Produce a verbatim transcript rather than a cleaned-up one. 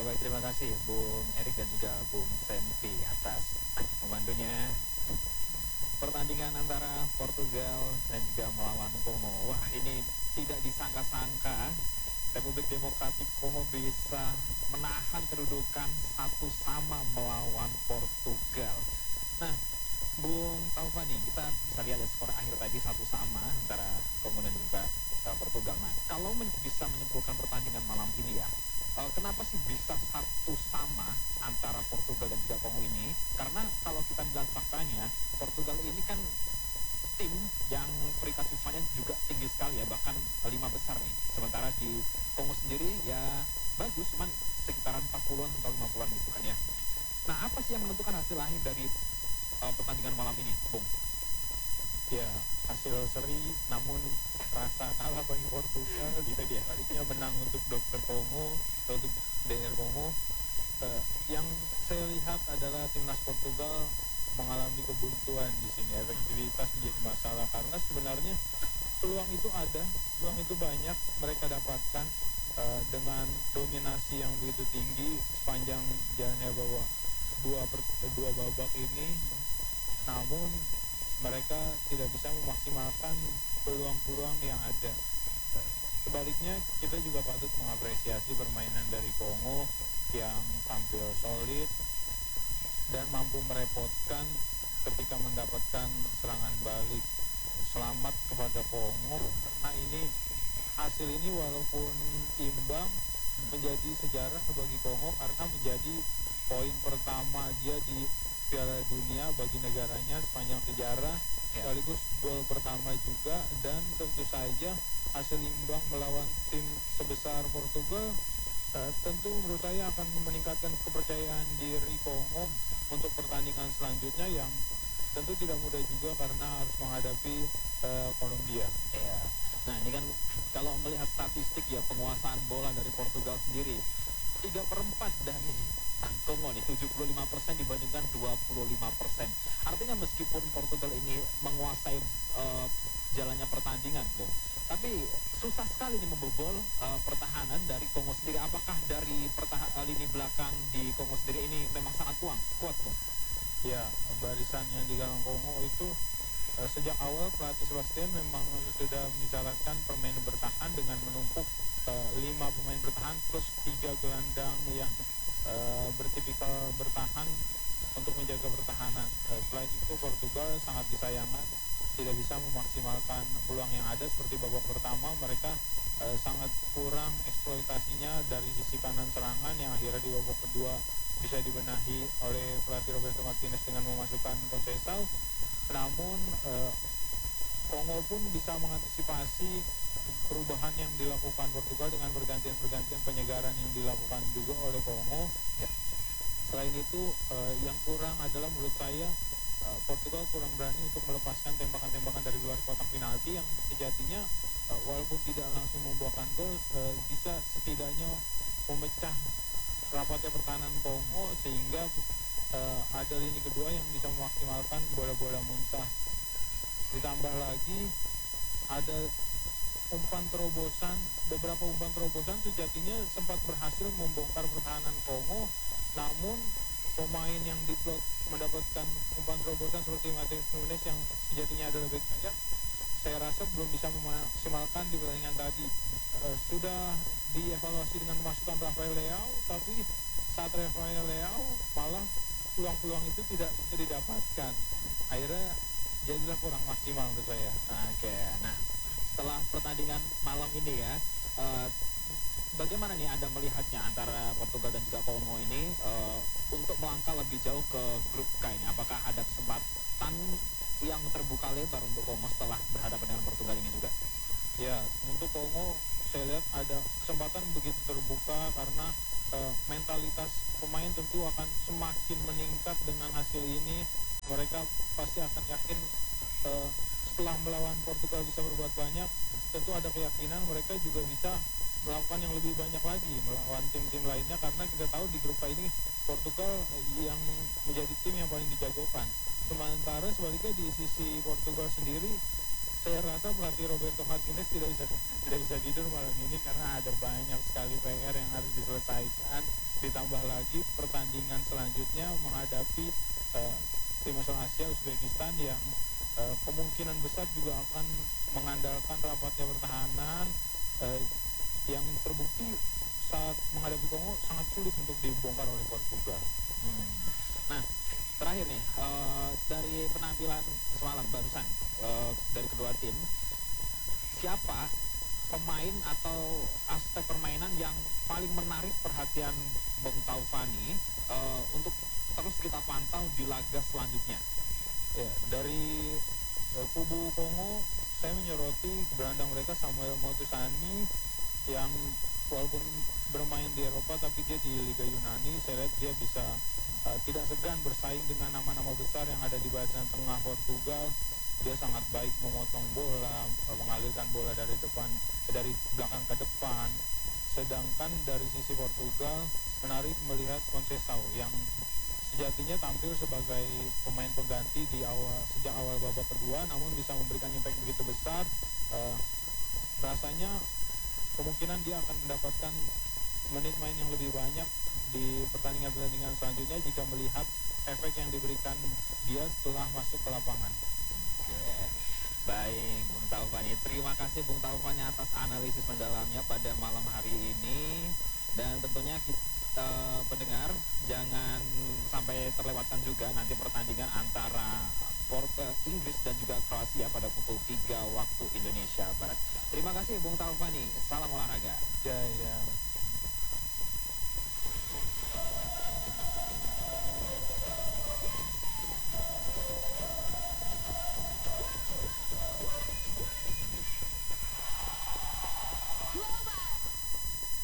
baik, terima kasih Bung Erik dan juga Bung Senti atas memandunya pertandingan antara Portugal dan juga melawan Kongo. Wah, ini tidak disangka-sangka Republik Demokratik Kongo bisa menahan kedudukan satu sama melawan Portugal. Nah, Bung Taufani, kita bisa lihat ya skor akhir tadi satu sama antara Kongo dan juga uh, Portugal. Nah, kalau men bisa menyimpulkan pertandingan malam ini ya, uh, kenapa sih bisa satu sama antara Portugal dan juga Kongo ini? Karena kalau kita bilang faktanya, Portugal ini kan tim yang peringkat FIFA-nya juga tinggi sekali ya, bahkan lima besar nih. Sementara di Kongo sendiri ya bagus, cuman sekitaran empat puluhan atau lima puluhan gitu kan ya. Nah, apa sih yang menentukan hasil akhir dari uh, pertandingan malam ini, Bung? Ya, hasil seri namun rasa kalah bagi Portugal. Gitu dia. Baliknya menang untuk Dokter Kongo, untuk D R Kongo. Uh, yang saya lihat adalah timnas Portugal mengalami kebuntuan di sini. Efektivitas menjadi masalah karena sebenarnya peluang itu ada, peluang itu banyak mereka dapatkan uh, dengan dominasi yang begitu tinggi sepanjang jalannya bahwa dua per, dua babak ini. Namun mereka tidak bisa memaksimalkan peluang-peluang yang ada. Sebaliknya kita juga patut mengapresiasi permainan dari Kongo yang tampil solid dan mampu merepotkan ketika mendapatkan serangan balik. Selamat kepada Kongo karena ini hasil ini walaupun imbang menjadi sejarah bagi Kongo karena menjadi poin pertama dia di Piala Dunia bagi negaranya sepanjang sejarah, ya. Sekaligus gol pertama juga, dan tentu saja hasil imbang melawan tim sebesar Portugal uh, tentu menurut saya akan meningkatkan kepercayaan diri Kongo untuk pertandingan selanjutnya yang tentu tidak mudah juga karena harus menghadapi uh, Kolombia. Iya. Nah, ini kan kalau melihat statistik ya penguasaan bola dari Portugal sendiri tiga per empat dari Kongo nih, tujuh puluh lima persen dibandingkan dua puluh lima persen. Artinya meskipun Portugal ini menguasai uh, jalannya pertandingan, Bung, tapi susah sekali nih membobol uh, pertahanan dari Kongo sendiri. Apakah dari pertahan uh, lini belakang di Kongo sendiri ini memang sangat kuat, kuat, Bung? Ya, barisan yang di galang Kongo itu uh, sejak awal pelatih Sebastian memang sudah menyarankan permainan bertahan dengan menumpuk uh, lima pemain bertahan plus tiga gelandang yang Uh, bertipikal bertahan untuk menjaga pertahanan. Uh, selain itu Portugal sangat disayangkan tidak bisa memaksimalkan peluang yang ada. Seperti babak pertama mereka uh, sangat kurang eksploitasinya dari sisi kanan serangan yang akhirnya di babak kedua bisa dibenahi oleh pelatih Roberto Martinez dengan memasukkan Conceição. Namun uh, Kongo pun bisa mengantisipasi perubahan yang dilakukan Portugal dengan pergantian-pergantian penyegaran yang dilakukan juga oleh Kongo. Ya. Selain itu, uh, yang kurang adalah menurut saya uh, Portugal kurang berani untuk melepaskan tembakan-tembakan dari luar kotak penalti yang sejatinya uh, walaupun tidak langsung membuahkan gol, uh, bisa setidaknya memecah rapatnya pertahanan Kongo sehingga uh, ada lini kedua yang bisa memaksimalkan bola-bola muntah. Ditambah lagi ada umpan terobosan, beberapa umpan terobosan sejatinya sempat berhasil membongkar pertahanan Kongo, namun pemain yang diplot mendapatkan umpan terobosan seperti Matheus Nunes yang sejatinya adalah bek sayap, saya rasa belum bisa memaksimalkan di pertandingan tadi. E, sudah dievaluasi dengan memasukkan Rafael Leao, tapi saat Rafael Leao malah peluang-peluang itu tidak bisa didapatkan. Akhirnya jadilah kurang maksimal menurut saya. Oke, nah setelah pertandingan malam ini ya, uh, bagaimana nih Anda melihatnya antara Portugal dan juga Kongo ini uh, untuk melangkah lebih jauh ke grup K ini? Apakah ada kesempatan yang terbuka lebar untuk Kongo setelah berhadapan dengan Portugal ini juga? Ya, untuk Kongo saya lihat ada kesempatan begitu terbuka karena uh, mentalitas pemain tentu akan semakin meningkat dengan hasil ini. Mereka pasti akan yakin uh, setelah melawan Portugal bisa berbuat banyak. Tentu ada keyakinan mereka juga bisa melakukan yang lebih banyak lagi melawan tim-tim lainnya karena kita tahu di grup A ini Portugal yang menjadi tim yang paling dijagokan. Sementara sebaliknya di sisi Portugal sendiri Saya rasa pelatih Roberto Martinez tidak bisa tidak bisa tidur malam ini karena ada banyak sekali P R yang harus diselesaikan. Ditambah lagi pertandingan selanjutnya menghadapi uh, tim asal Asia Uzbekistan yang uh, kemungkinan besar juga akan mengandalkan rapatnya pertahanan uh, yang terbukti saat menghadapi Kongo sangat sulit untuk dibongkar oleh Portugal. Hmm. Nah, terakhir nih uh, dari penampilan semalam barusan uh, dari kedua tim, siapa pemain atau aspek permainan yang paling menarik perhatian Bung Taufani uh, untuk terus kita pantau di laga selanjutnya? Ya, dari uh, kubu Kongo saya menyoroti gelandang mereka Samuel Motusani yang walaupun bermain di Eropa tapi dia di Liga Yunani. Saya lihat dia bisa uh, tidak segan bersaing dengan nama-nama besar yang ada di bagian tengah Portugal. Dia sangat baik memotong bola, uh, mengalirkan bola dari depan dari belakang ke depan. Sedangkan dari sisi Portugal menarik melihat Conceição yang sejatinya tampil sebagai pemain pengganti di awal sejak awal babak kedua, namun bisa memberikan impact begitu besar. Uh, rasanya kemungkinan dia akan mendapatkan menit main yang lebih banyak di pertandingan-pertandingan selanjutnya jika melihat efek yang diberikan dia setelah masuk ke lapangan. Oke, baik Bung Taufani. Terima kasih Bung Taufani atas analisis mendalamnya pada malam hari ini. Dan tentunya kita pendengar jangan sampai terlewatkan juga nanti pertandingan antara Portugal, Inggris dan juga Kroasia pada pukul tiga waktu Indonesia Barat. Terima kasih Bung Taufani. Salam olahraga. Jaya.